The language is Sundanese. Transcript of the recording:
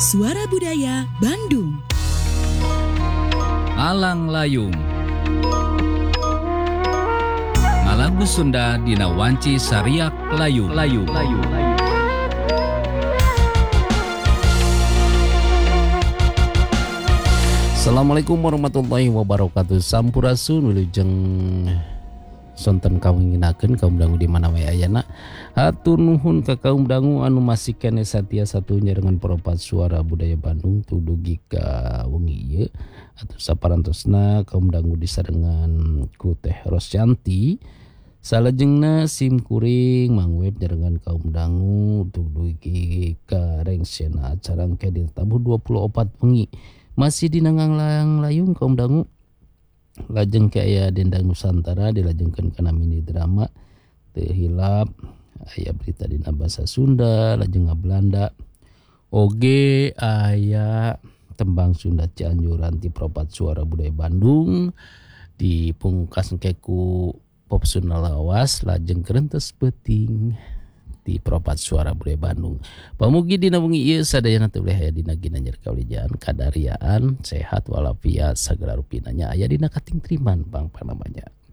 Suara Budaya Bandung. Alang Layung. Ngalagu Sunda dina wanci sariak layung. Assalamualaikum warahmatullahi wabarakatuh. Sampurasun wilujeng sonten kawinginakeun kaum dangu di mana wae ayana. Hatur nuhun ka kaum dangu anu masih kene satia satunya dengan peropat suara budaya Bandung tudugi ka wengi ieu. Atur saparantosna kaum dangu disarengan ku Teh Rosyanti. Salajengna sim kuring mangweb nyarengan kaum dangu tudugi ka rengsena acara engke dina tabuh 24 wengi. Masih dinangang layung kaum dangu. Lajeng ke aya dendang Nusantara dilajengkeun kana mini drama teu hilap aya berita dina basa Sunda lajeng Belanda oge aya tembang Sunda Cianjuran ti peropat suara budaya Bandung dipungkas engke ku pop Sunda lawas lajeng kerentes peuting di peropat suara budaya Bandung. Pamugi dina wengi ieu sadayana teu aya dina ginanjar kawijahan kadariaan sehat walafiat sagala rupinanya aya dina katingtriman pang namanya.